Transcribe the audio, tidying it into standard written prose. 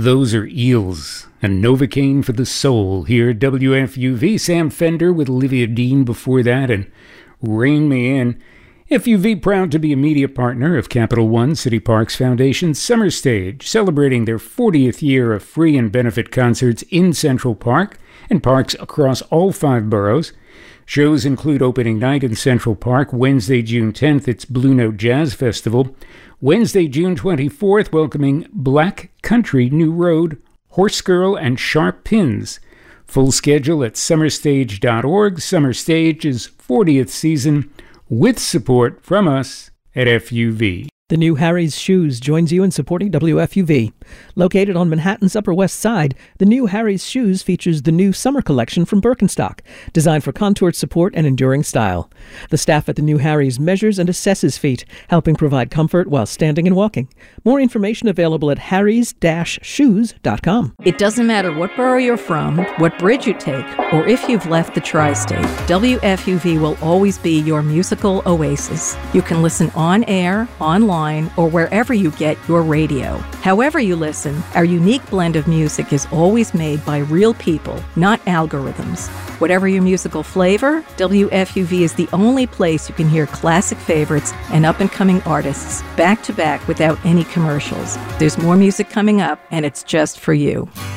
Those are Eels, and Novocaine for the Soul. Here, WFUV, Sam Fender with Olivia Dean before that, and Rain Me In. FUV proud to be a media partner of Capital One City Parks Foundation's Summer Stage, celebrating their 40th year of free and benefit concerts in Central Park and parks across all 5 boroughs. Shows include opening night in Central Park, Wednesday, June 10th, it's Blue Note Jazz Festival. Wednesday, June 24th, welcoming Black Country New Road, Horse Girl, and Sharp Pins. Full schedule at summerstage.org. Summer Stage's 40th season, with support from us at FUV. The new Harry's Shoes joins you in supporting WFUV. Located on Manhattan's Upper West Side, the new Harry's Shoes features the new summer collection from Birkenstock, designed for contoured support and enduring style. The staff at the new Harry's measures and assesses feet, helping provide comfort while standing and walking. More information available at harrys-shoes.com. It doesn't matter what borough you're from, what bridge you take, or if you've left the tri-state, WFUV will always be your musical oasis. You can listen on air, online, or wherever you get your radio. However you listen, our unique blend of music is always made by real people, not algorithms. Whatever your musical flavor, WFUV is the only place you can hear classic favorites and up-and-coming artists back to back without any commercials. There's more music coming up, and it's just for you.